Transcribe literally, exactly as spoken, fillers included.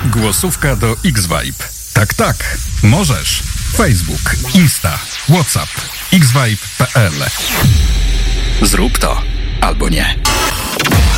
Głosówka do X-Vibe. Tak, tak, możesz. Facebook, Insta, WhatsApp, xvibe kropka p l. Zrób to albo nie.